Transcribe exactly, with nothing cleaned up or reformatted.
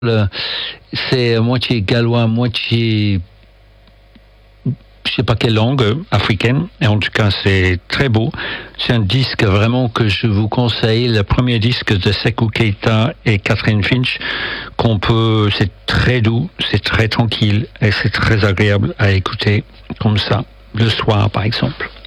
Le- C'est moitié gallois, moitié, je sais pas quelle langue euh, africaine. Et en tout cas, c'est très beau. C'est un disque vraiment que je vous conseille. Le premier disque de Sekou Keita et Catherine Finch, qu'on peut, c'est très doux, c'est très tranquille et c'est très agréable à écouter comme ça le soir, par exemple.